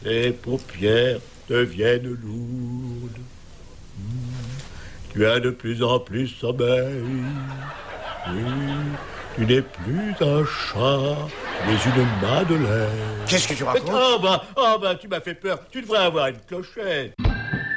Tes paupières deviennent lourdes. Tu as de plus en plus sommeil. Oui, tu n'es plus un chat, mais une madeleine. Qu'est-ce que tu racontes? Oh bah, tu m'as fait peur. Tu devrais avoir une clochette.